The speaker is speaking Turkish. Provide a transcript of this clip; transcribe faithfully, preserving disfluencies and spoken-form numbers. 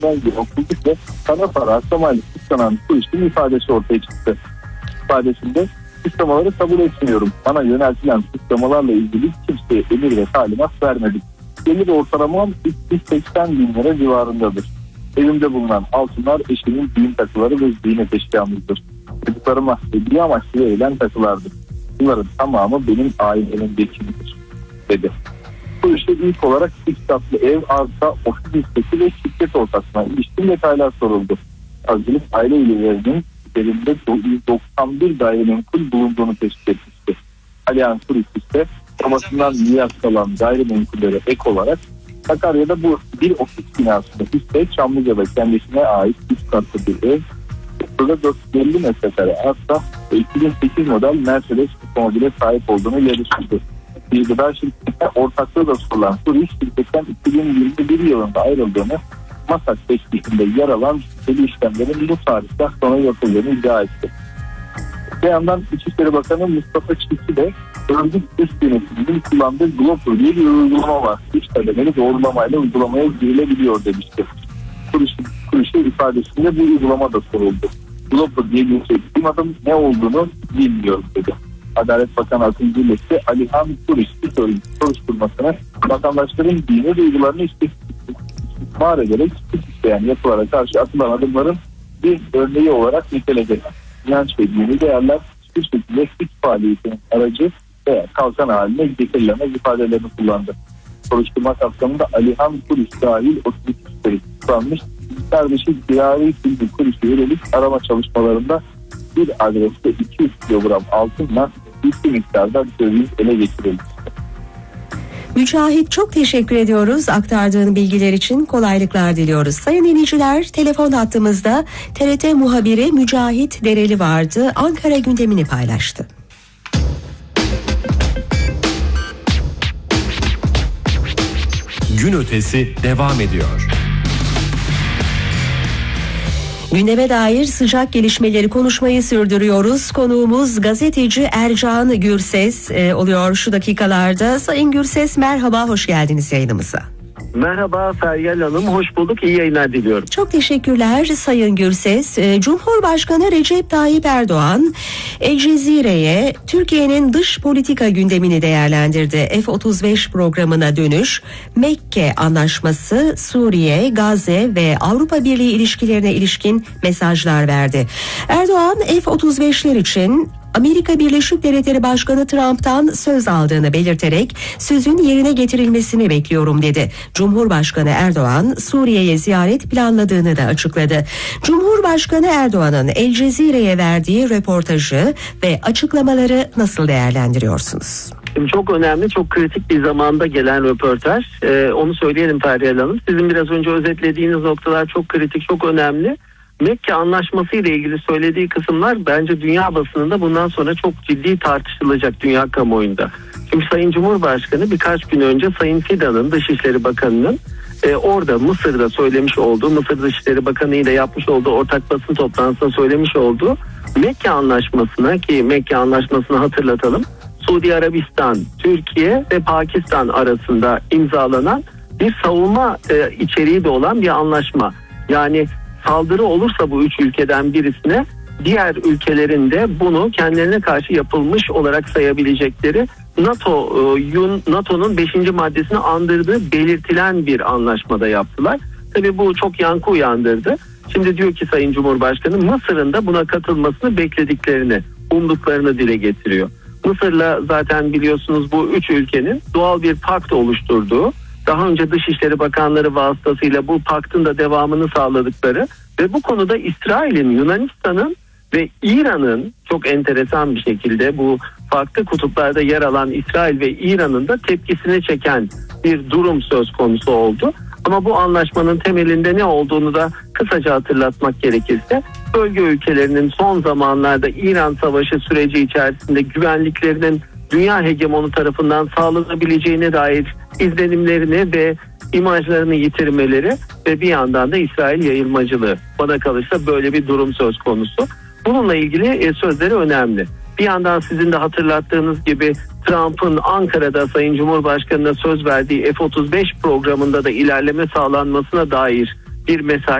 ben bir okuduk ve kara para aklamayla suçlanan Kuriş'in ifadesi ortaya çıktı. İfadesinde suçlamaları kabul etmiyorum. Bana yöneltilen suçlamalarla ilgili kimseye emir ve talimat vermedik. Gelir ortalamam üç yüz seksen bin lira civarındadır. Evimde bulunan altınlar eşimin düğün takıları ve ziynet eşyamızdır. Çocuklarıma hediye amaçlı verilen takılardır. Bunların tamamı benim ailemin geçimidir, dedi. Bu işte ilk olarak iki katlı ev, arsa, ofis listesi ve şirket ortaklığına ilişkin detaylar soruldu. Savcılık aile üyelerinin üzerinde yüz doksan bir gayrimenkul bulunduğunu tespit etmişti. Alihan Kuris ise babasından miras kalan gayrimenkullere ek olarak Sakarya'da bu bir ofis binasında hisse, Çamlıca'da kendisine ait üç katlı bir ev, burada dört yüz elli metrekare arsa ve iki bin sekiz model Mercedes otomobile sahip olduğunu ileri sürdü. Bir gıda şirketine ortaklığı da sorulan Kuris, şirketten iki bin yirmi bir yılında ayrıldığını, Masak teşkilinde yer alan şüpheli işlemlerin bu tarihten sonra yapıldığını iddia etti. Bir yandan İçişleri Bakanı Mustafa Çiftçi de örgüt üst yönetiminin kullandığı Global diye bir uygulama var. Üç kademeli doğrulamayla uygulamaya girilebiliyor demişti. Kuriş'in ifadesinde bu uygulama da soruldu. Global diye bir şey duymadım, ne olduğunu bilmiyorum dedi. Adalet Bakanı Akın Gülesi Alihan Kuriş'i soruşturmasına vatandaşların dini duygularını istismar ederek isteyen yapılara karşı atılan adımların bir örneği olarak niteledi. İnanç ve dini değerler hiçbir şekilde suç faaliyetinin aracı veya kalkan haline getirilemez ifadelerini kullandı. Soruşturma kapsamında Alihan Kuriş dahil otuz iki kişi tutuklanmış. Kardeşi Dirari Bilgi Kuriş'e yönelik arama çalışmalarında bir adreste iki yüz kilogram altınla yüklü miktarda döviz ele geçirildi. Mücahit, çok teşekkür ediyoruz aktardığın bilgiler için, kolaylıklar diliyoruz. Sayın dinleyiciler, telefon hattımızda T R T muhabiri Mücahit Dereli vardı. Ankara gündemini paylaştı. Gün ötesi devam ediyor. Gündeme dair sıcak gelişmeleri konuşmayı sürdürüyoruz. Konuğumuz gazeteci Ercan Gürses e, oluyor şu dakikalarda. Sayın Gürses, merhaba, hoş geldiniz yayınımıza. Merhaba Feryal Hanım, hoş bulduk, iyi yayınlar diliyorum. Çok teşekkürler Sayın Gürses. Cumhurbaşkanı Recep Tayyip Erdoğan El Cezire'ye Türkiye'nin dış politika gündemini değerlendirdi. F otuz beş programına dönüş, Mekke Anlaşması, Suriye, Gazze ve Avrupa Birliği ilişkilerine ilişkin mesajlar verdi. Erdoğan F otuz beşler için Amerika Birleşik Devletleri Başkanı Trump'tan söz aldığını belirterek sözün yerine getirilmesini bekliyorum dedi. Cumhurbaşkanı Erdoğan Suriye'ye ziyaret planladığını da açıkladı. Cumhurbaşkanı Erdoğan'ın El Cezire'ye verdiği röportajı ve açıklamaları nasıl değerlendiriyorsunuz? Çok önemli, çok kritik bir zamanda gelen röportaj. Ee, onu söyleyelim Feryal Hanım. Sizin biraz önce özetlediğiniz noktalar çok kritik, çok önemli. Mekke Anlaşması ile ilgili söylediği kısımlar bence dünya basınında bundan sonra çok ciddi tartışılacak, dünya kamuoyunda. Çünkü Sayın Cumhurbaşkanı birkaç gün önce Sayın Fidan'ın, Dışişleri Bakanı'nın e, orada Mısır'da söylemiş olduğu, Mısır Dışişleri Bakanı ile yapmış olduğu ortak basın toplantısında söylemiş olduğu Mekke Anlaşması'na, ki Mekke Anlaşması'nı hatırlatalım, Suudi Arabistan, Türkiye ve Pakistan arasında imzalanan bir savunma e, içeriği de olan bir anlaşma. Yani saldırı olursa bu üç ülkeden birisine, diğer ülkelerin de bunu kendilerine karşı yapılmış olarak sayabilecekleri NATO'yun NATO'nun beşinci maddesini andırdığı belirtilen bir anlaşmada yaptılar. Tabii bu çok yankı uyandırdı. Şimdi diyor ki Sayın Cumhurbaşkanı, Mısır'ın da buna katılmasını beklediklerini, umduklarını dile getiriyor. Mısır'la zaten biliyorsunuz bu üç ülkenin doğal bir pakt oluşturduğu, daha önce Dışişleri Bakanları vasıtasıyla bu paktın da devamını sağladıkları ve bu konuda İsrail'in, Yunanistan'ın ve İran'ın çok enteresan bir şekilde bu farklı kutuplarda yer alan İsrail ve İran'ın da tepkisini çeken bir durum söz konusu oldu. Ama bu anlaşmanın temelinde ne olduğunu da kısaca hatırlatmak gerekirse, bölge ülkelerinin son zamanlarda İran savaşı süreci içerisinde güvenliklerinin dünya hegemonu tarafından sağlanabileceğine dair izlenimlerini ve imajlarını yitirmeleri ve bir yandan da İsrail yayılmacılığı. Bana kalırsa böyle bir durum söz konusu. Bununla ilgili sözleri önemli. Bir yandan sizin de hatırlattığınız gibi Trump'ın Ankara'da Sayın Cumhurbaşkanı'na söz verdiği F otuz beş programında da ilerleme sağlanmasına dair bir mesai